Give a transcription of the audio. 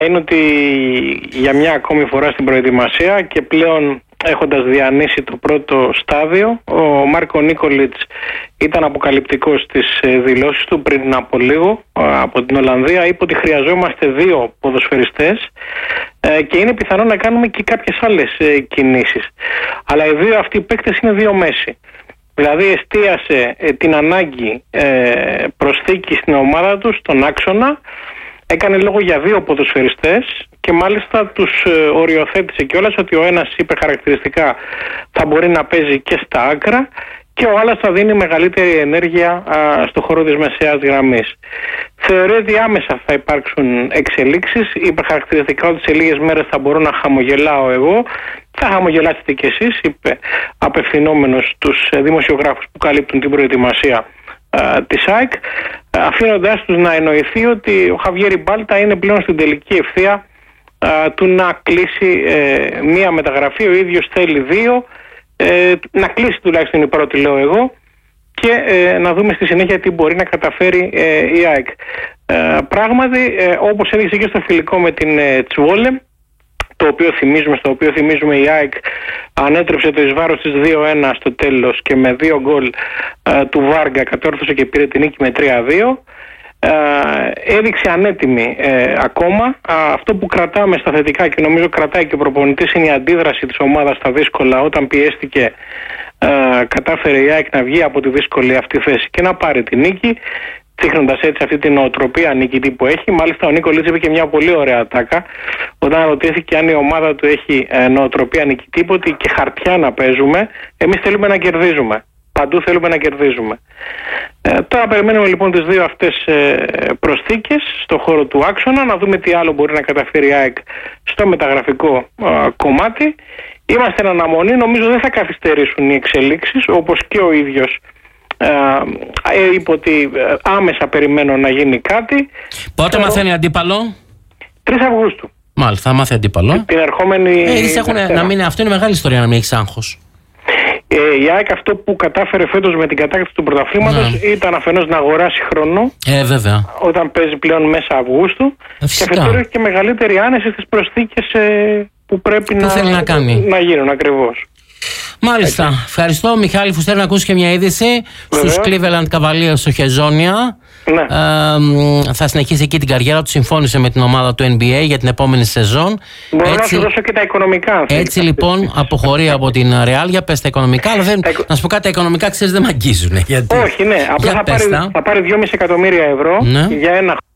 είναι ότι για μια ακόμη φορά στην προετοιμασία και πλέον έχοντας διανύσει το πρώτο στάδιο, ο Μάρκο Νίκολιτς ήταν αποκαλυπτικός στις δηλώσεις του πριν από λίγο από την Ολλανδία. Είπε ότι χρειαζόμαστε 2 ποδοσφαιριστές και είναι πιθανό να κάνουμε και κάποιες άλλες κινήσεις. Αλλά οι 2 αυτοί παίκτες είναι 2 μέση. Δηλαδή εστίασε την ανάγκη προσθήκη στην ομάδα του, στον άξονα. Έκανε λόγο για 2 ποδοσφαιριστές και μάλιστα τους οριοθέτησε κιόλας ότι ο ένας είπε χαρακτηριστικά θα μπορεί να παίζει και στα άκρα και ο άλλος θα δίνει μεγαλύτερη ενέργεια στο χώρο της μεσαίας γραμμής. Θεωρεί ότι άμεσα θα υπάρξουν εξελίξεις. Είπε χαρακτηριστικά ότι σε λίγες μέρες θα μπορώ να χαμογελάω εγώ. Θα χαμογελάσετε κι εσείς, είπε απευθυνόμενος στους δημοσιογράφους που καλύπτουν την προετοιμασία της ΑΕΚ, αφήνοντάς τους να εννοηθεί ότι ο Χαβιέρι Μπάλτα είναι πλέον στην τελική ευθεία του να κλείσει μία μεταγραφή. Ο ίδιος θέλει 2, να κλείσει τουλάχιστον η πρώτη, λέω εγώ, και να δούμε στη συνέχεια τι μπορεί να καταφέρει η ΑΕΚ. Πράγματι, όπως έδειξε και στο φιλικό με την Τσβόλε, στο οποίο θυμίζουμε η ΑΕΚ ανέτρεψε το εις βάρος της 2-1 στο τέλος και με 2 γκολ του Βάργα κατόρθωσε και πήρε την νίκη με 3-2. Έδειξε ανέτοιμη ακόμα. Αυτό που κρατάμε στα θετικά και νομίζω κρατάει και ο προπονητής είναι η αντίδραση της ομάδας στα δύσκολα. Όταν πιέστηκε, κατάφερε η ΑΕΚ να βγει από τη δύσκολη αυτή θέση και να πάρει τη νίκη, δείχνοντας έτσι αυτή την νοοτροπία νικητή που έχει. Μάλιστα ο Νίκολιτς είπε και μια πολύ ωραία ατάκα όταν ρωτήθηκε αν η ομάδα του έχει νοοτροπία νικητή, είπε ότι και χαρτιά να παίζουμε, εμείς θέλουμε να κερδίζουμε. Παντού θέλουμε να κερδίζουμε. Τώρα περιμένουμε λοιπόν τις 2 αυτές προσθήκες στο χώρο του άξονα, να δούμε τι άλλο μπορεί να καταφέρει η ΑΕΚ στο μεταγραφικό κομμάτι. Είμαστε εν αναμονή, νομίζω δεν θα καθυστερήσουν οι εξελίξεις, όπως και ο ίδιος είπε ότι άμεσα περιμένω να γίνει κάτι. Πότε μαθαίνει αντίπαλο? 3 Αυγούστου. Μάλιστα, θα μάθει αντίπαλο. Την ερχόμενη. Αυτό είναι μεγάλη ιστορία να μην έχεις άγχος. Η ΑΕΚ αυτό που κατάφερε φέτος με την κατάκτηση του πρωταθλήματος ήταν αφενός να αγοράσει χρόνο. Βέβαια. Όταν παίζει πλέον μέσα Αυγούστου. Και αφετέρου έχει και μεγαλύτερη άνεση στις προσθήκες που πρέπει να γίνουν ακριβώς. Μάλιστα. Έτσι. Ευχαριστώ, Μιχάλη Φουστέρη. Να ακούσει και μια είδηση στους Cleveland Cavaliers στο Χεζόνια. Ναι. Θα συνεχίσει εκεί την καριέρα του. Συμφώνησε με την ομάδα του NBA για την επόμενη σεζόν. Μπορώ να σου δώσω και τα οικονομικά. Έτσι λοιπόν αποχωρεί από την Real. Για πες τα οικονομικά. Αλλά να σου πω κάτι, τα οικονομικά ξέρεις δεν μ' αγγίζουν. Όχι, ναι. Απλά θα πάρει 2,5 εκατομμύρια ευρώ για 1 χρόνο.